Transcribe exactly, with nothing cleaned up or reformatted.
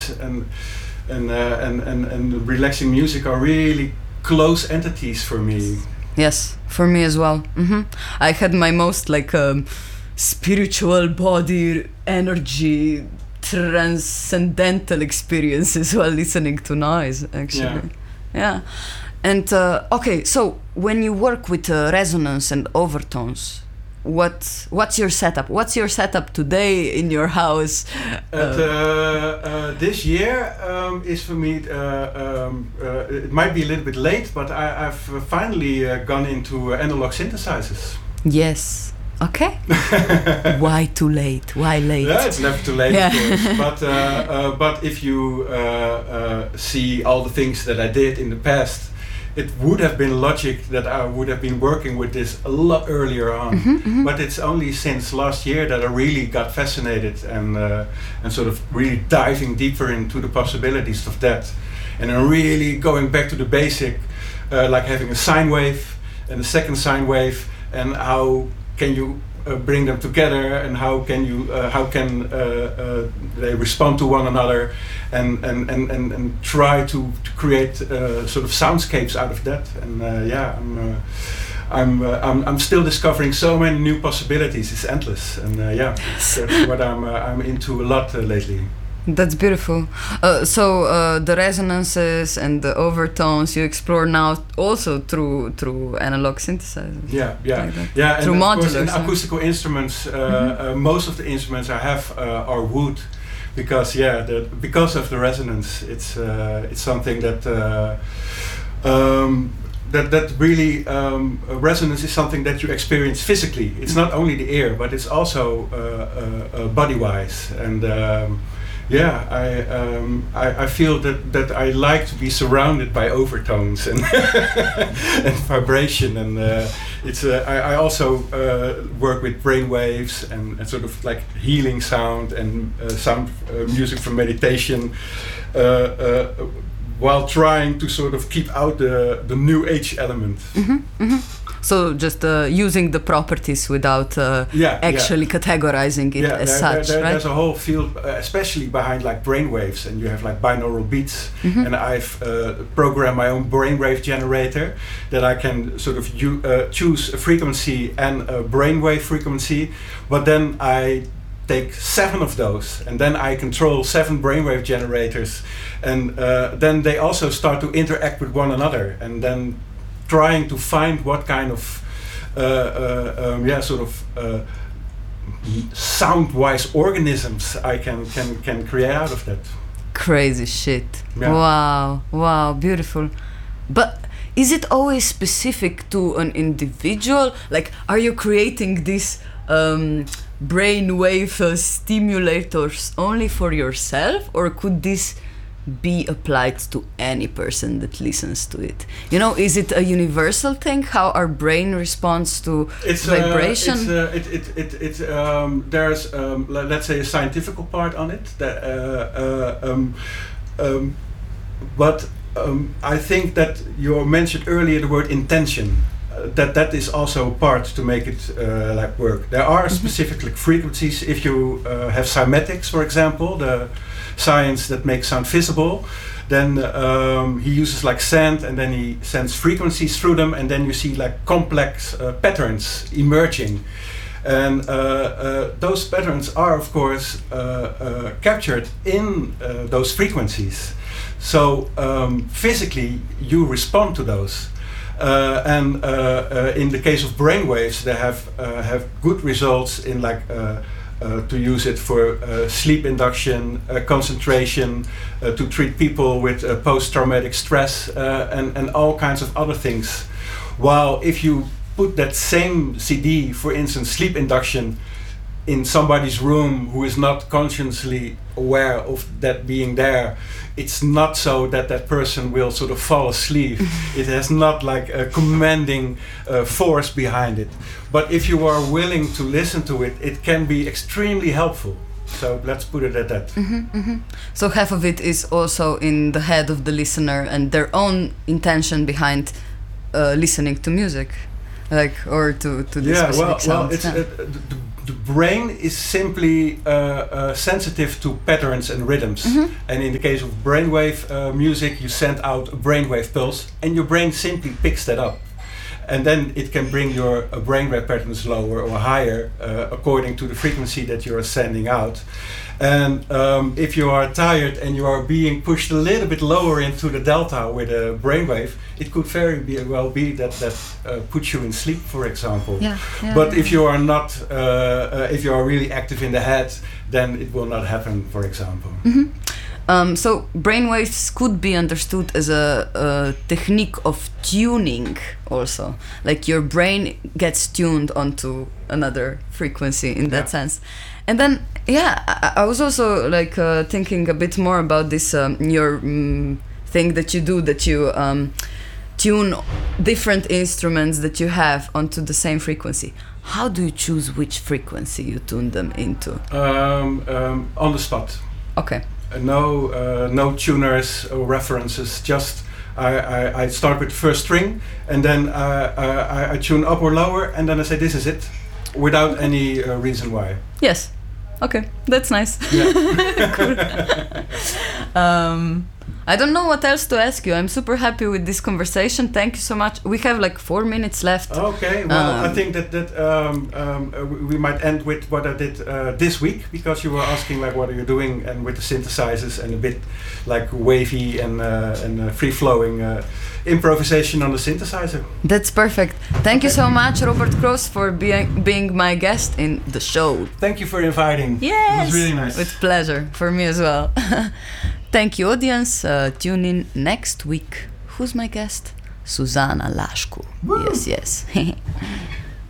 and and uh, and, and and relaxing music are really close entities for me. Yes, for me as well. Mm-hmm. I had my most like um, spiritual body energy transcendental experiences while listening to noise, actually. Yeah, yeah. And uh, okay, so when you work with uh, resonance and overtones, what what's your setup? What's your setup today in your house? Uh, uh, uh, this year um, is for me. Uh, um, uh, it might be a little bit late, but I, I've finally uh, gone into uh, analog synthesizers. Yes. Okay. Why too late? Why late? Yeah, it's never too late, yeah. of course. But uh, uh, but if you uh, uh, see all the things that I did in the past, it would have been logic that I would have been working with this a lot earlier on. Mm-hmm, mm-hmm. But it's only since last year that I really got fascinated and uh, and sort of really diving deeper into the possibilities of that, and then really going back to the basic, uh, like having a sine wave and a second sine wave, and how can you uh, bring them together, and how can you uh, how can uh, uh, they respond to one another, and and and and, and try to, to create uh, sort of soundscapes out of that. And uh, yeah, I'm uh, I'm, uh, I'm I'm still discovering so many new possibilities. It's endless, and uh, yeah, yes. That's what I'm uh, I'm into a lot uh, lately. That's beautiful. Uh, so uh, the resonances and the overtones you explore now also through through analog synthesizers. Yeah, yeah, like yeah. And through of course, modulars. in Huh? acoustical instruments, uh, mm-hmm. uh, most of the instruments I have uh, are wood, because yeah, the, because of the resonance, it's uh, it's something that. Uh, um, That, that really um, resonance is something that you experience physically. It's not only the ear, but it's also uh, uh, uh, body-wise. And um, yeah, I, um, I I feel that, that I like to be surrounded by overtones and and vibration. And uh, it's uh, I, I also uh, work with brainwaves and, and sort of like healing sound and uh, sound uh, music for meditation. Uh, uh, while trying to sort of keep out the, the new age element. Mm-hmm, mm-hmm. So just uh, using the properties without uh, yeah, actually yeah. categorizing it yeah, as there, such, there, there, right? There's a whole field, uh, especially behind like brainwaves, and you have like binaural beats, mm-hmm. and I've uh, programmed my own brainwave generator that I can sort of u- uh, choose a frequency and a brainwave frequency, but then I take seven of those, and then I control seven brainwave generators, and uh, then they also start to interact with one another, and then trying to find what kind of uh, uh, um, yeah sort of uh, sound-wise organisms I can can can create out of that. Crazy shit. Yeah. Wow, wow, beautiful. But is it always specific to an individual? Like, are you creating this um, brainwave uh, stimulators only for yourself, or could this be applied to any person that listens to it? You know, is it a universal thing, how our brain responds to it's, vibration? Uh, it's, uh, it, it, it, it, um, there's, um, let's say, a scientific part on it, that, uh, uh, um, um, but um, I think that you mentioned earlier the word intention. Uh, that that is also part to make it uh, like work. There are mm-hmm. specific like, frequencies. If you uh, have cymatics, for example, the science that makes sound visible, then um, he uses like sand, and then he sends frequencies through them, and then you see like complex uh, patterns emerging. And uh, uh, those patterns are, of course, uh, uh, captured in uh, those frequencies. So um, physically, you respond to those. Uh, and uh, uh, in the case of brainwaves, they have uh, have good results in like uh, uh, to use it for uh, sleep induction, uh, concentration, uh, to treat people with uh, post-traumatic stress, uh, and and all kinds of other things. While if you put that same C D, for instance, sleep induction, in somebody's room who is not consciously aware of that being there, it's not so that that person will sort of fall asleep. It has not like a commanding uh, force behind it. But if you are willing to listen to it, it can be extremely helpful. So let's put it at that. Mm-hmm, mm-hmm. So half of it is also in the head of the listener and their own intention behind uh, listening to music, like or to to this yeah, specific well, sound. well, it's yeah. uh, the, the the brain is simply uh, uh, sensitive to patterns and rhythms. Mm-hmm. And in the case of brainwave uh, music, you send out a brainwave pulse, and your brain simply picks that up. And then it can bring your uh, brainwave patterns lower or higher uh, according to the frequency that you are sending out. And um, if you are tired and you are being pushed a little bit lower into the delta with a brainwave, it could very be, well be that that uh, puts you in sleep, for example. Yeah, yeah, but yeah. if you are not, uh, uh, if you are really active in the head, then it will not happen, for example. Mm-hmm. Um, so brainwaves could be understood as a, a technique of tuning also. Like your brain gets tuned onto another frequency in that Yeah. sense. And then, yeah, I, I was also like uh, thinking a bit more about this, um, your um, thing that you do, that you um, tune different instruments that you have onto the same frequency. How do you choose which frequency you tune them into? Um, um, on the spot. Okay. Uh, no, uh, no tuners or references. Just I, I, I start with the first string, and then uh, uh, I, I tune up or lower, and then I say this is it, without any uh, reason why. Yes. Okay, that's nice. Yeah. um, I don't know what else to ask you. I'm super happy with this conversation. Thank you so much. We have like four minutes left. Okay. Well, Um, I think that that um, um, uh, we- we might end with what I did uh, this week, because you were asking like what are you doing, and with the synthesizers and a bit like wavy and uh, and uh, free flowing uh, improvisation on the synthesizer. That's perfect. Thank you so much, Robert Kroos, for being being my guest in the show. Thank you for inviting. Yes, It was really nice. with pleasure for me as well. Thank you, audience. Uh, tune in next week. Who's my guest? Susanna Lashku. Woo! Yes, yes.